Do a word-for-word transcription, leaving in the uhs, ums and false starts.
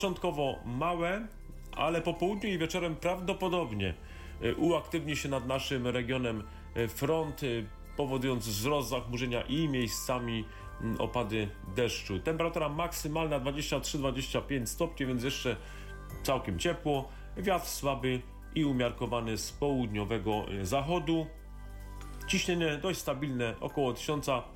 Początkowo małe, ale po południu i wieczorem prawdopodobnie uaktywni się nad naszym regionem front, powodując wzrost zachmurzenia i miejscami opady deszczu. Temperatura maksymalna dwadzieścia trzy do dwudziestu pięciu stopni, więc jeszcze całkiem ciepło. Wiatr słaby i umiarkowany z południowego zachodu. Ciśnienie dość stabilne, około tysiąc